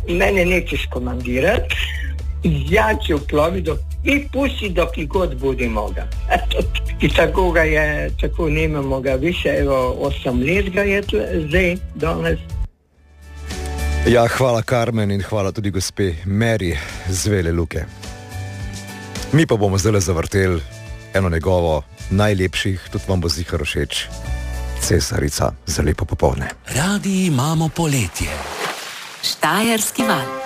mene nećeš komandirati, ja ću ploviti i pusti dok i god bude moga. I tako ga je, tako nemamo ga više, evo 8 let ga je zdaj danes. Ja, hvala Karmen in hvala tudi gospe Meri z Vele Luke. Mi pa bomo zdaj zavrteli eno njegovo najlepših, tudi vam bo zihar všeč, Cesarica za lepo popoldne. Radi imamo poletje. Štajerski val.